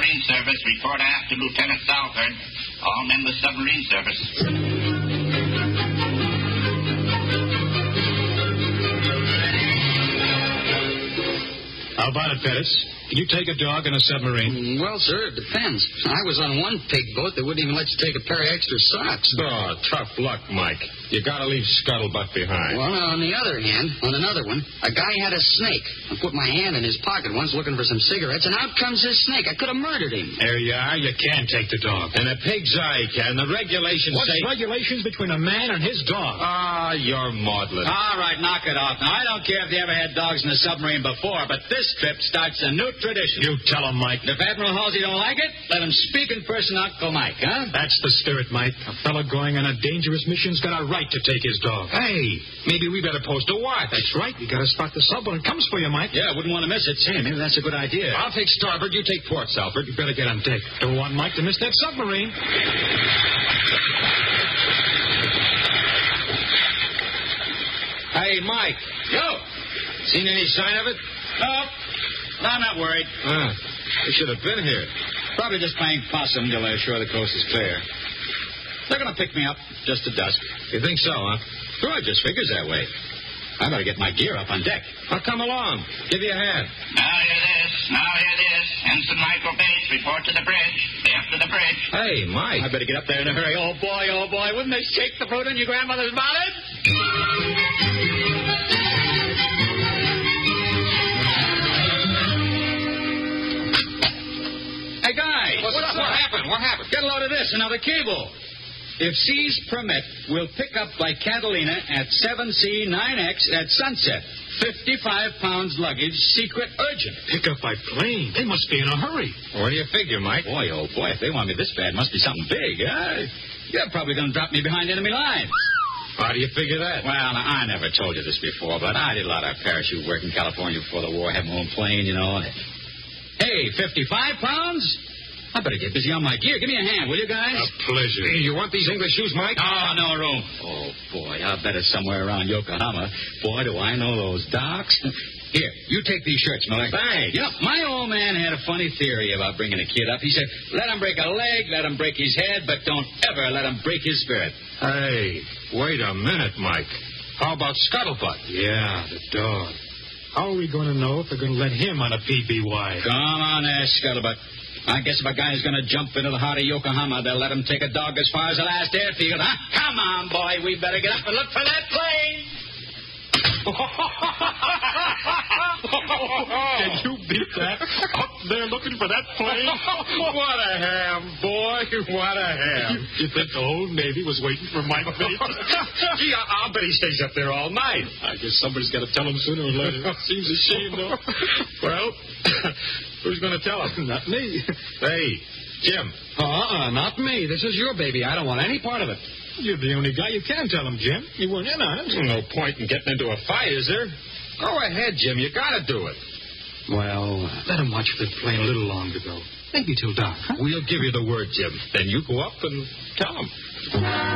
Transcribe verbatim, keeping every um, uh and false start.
Submarine Service, report aft to Lieutenant Southard. All men with submarine service. How about it, Pettis? Can you take a dog in a submarine? Well, sir, it depends. I was on one pig boat that wouldn't even let you take a pair of extra socks. Oh, tough luck, Mike. You gotta leave Scuttlebutt behind. Well, on the other hand, on another one, a guy had a snake. I put my hand in his pocket once looking for some cigarettes, and out comes his snake. I could have murdered him. There you are. You can take the dog. And a pig's eye can. The regulations What's say... What's regulations between a man and his dog? Ah, you're maudlin. All right, knock it off. Now, I don't care if you ever had dogs in a submarine before, but this trip starts a new tradition. You tell him, Mike. If Admiral Halsey don't like it, let him speak in person, Uncle Mike, huh? That's the spirit, Mike. A fella going on a dangerous mission's got a right to take his dog. Hey, maybe we better post a watch. That's right. You got to spot the sub when it comes for you, Mike. Yeah, wouldn't want to miss it. Say, maybe that's a good idea. I'll take starboard. You take port, Salford. You better get on deck. Don't want Mike to miss that submarine. Hey, Mike. Yo! Seen any sign of it? No. No, I'm not worried. Ah, we should have been here. Probably just playing possum till they're sure the coast is clear. They're going to pick me up just at dusk. You think so, huh? Sure, it just figures that way. I better get my gear up on deck. I'll come along. Give you a hand. Now hear this. Now hear this. Ensign Michael Bates, report to the bridge. After the bridge. Hey, Mike. I better get up there in a hurry. Oh, boy, oh, boy. Wouldn't they shake the fruit in your grandmother's bonnet? Hey, guys. What's up? What happened? What happened? Get a load of this. Another cable. If seas permit, we'll pick up by Catalina at seven C nine X at sunset. fifty-five pounds luggage, secret, urgent. Pick up by plane. They must be in a hurry. What do you figure, Mike? Boy, oh, boy, if they want me this bad, must be something big, huh? You're probably going to drop me behind enemy lines. How do you figure that? Well, now, I never told you this before, but I did a lot of parachute work in California before the war. Had my own plane, you know. Hey, fifty-five pounds? I better get busy on my gear. Give me a hand, will you guys? A pleasure. Hey, you want these English shoes, Mike? Oh, no room. Oh, boy, I bet it's somewhere around Yokohama. Boy, do I know those docks. Here, you take these shirts, Miller. Thanks. You know, my old man had a funny theory about bringing a kid up. He said, let him break a leg, let him break his head, but don't ever let him break his spirit. Hey, wait a minute, Mike. How about Scuttlebutt? Yeah, the dog. How are we going to know if they're going to let him on a P B Y? Come on there, Scuttlebutt. I guess if a guy's going to jump into the heart of Yokohama, they'll let him take a dog as far as the last airfield, huh? Come on, boy. We better get up and look for that plane. Can you beat that? Up there looking for that plane? What a ham, boy. What a ham. You think the whole Navy was waiting for Mike Bates? Gee, I- I'll bet he stays up there all night. I guess somebody's got to tell him sooner or later. Seems a shame, though. Well, who's going to tell him? Not me. Hey, Jim. Uh-uh, not me. This is your baby. I don't want any part of it. You're the only guy you can tell him, Jim. You weren't in on it. No point in getting into a fight, is there? Go ahead, Jim. You got to do it. Well, let him watch the plane a little longer, though. Maybe till dark, huh? We'll give you the word, Jim. Then you go up and tell him.